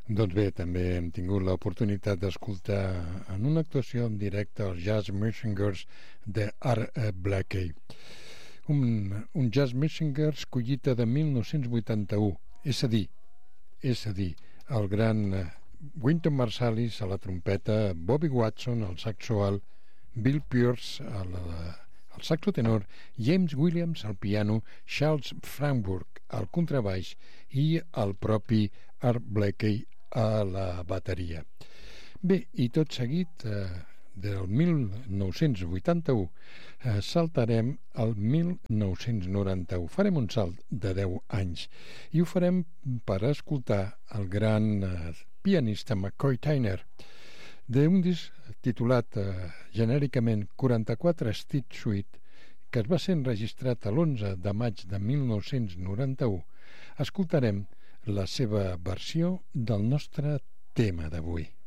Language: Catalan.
Doncs bé, també hem tingut l'oportunitat d'escoltar en una actuació en directe els Jazz Messengers de Art Blakey. Un Jazz Messengers collita de 1981, és a dir, el gran Wynton Marsalis a la trompeta, Bobby Watson al saxo alt, Bill Pierce al saxo tenor, James Williams al piano, Charles Frankburg al contrabaix i el propi Art Blakey a la bateria. Bé, i tot seguit, del 1981, saltarem al 1991. Farem un salt de 10 anys i ho farem per escoltar el gran pianista McCoy Tyner d'un disc titulat genèricament 44 Stitch Suite, que es va ser enregistrat l'11 de maig de 1991. Escoltarem la seva versió del nostre tema d'avui.